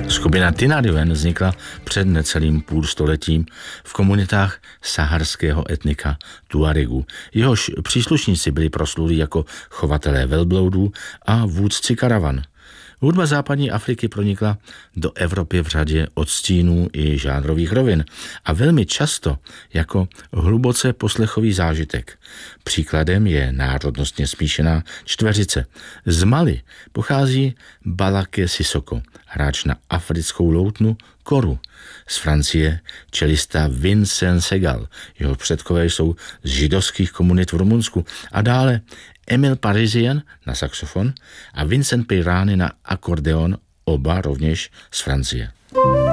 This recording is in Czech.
Skupina Tinariwen vznikla před necelým půlstoletím v komunitách saharského etnika Tuaregu. Jehož příslušníci byli proslulí jako chovatelé velbloudů a vůdci karavan. Hudba západní Afriky pronikla do Evropy v řadě odstínů i žánrových rovin a velmi často jako hluboce poslechový zážitek. Příkladem je národnostně smíšená čtveřice. Z Mali pochází Balaké Sissoko, hráč na africkou loutnu koru. Z Francie čelista Vincent Segal, jeho předkové jsou z židovských komunit v Rumunsku, a dále Emile Parisien na saxofon a Vincent Peirani na akordeon, oba rovněž z Francie.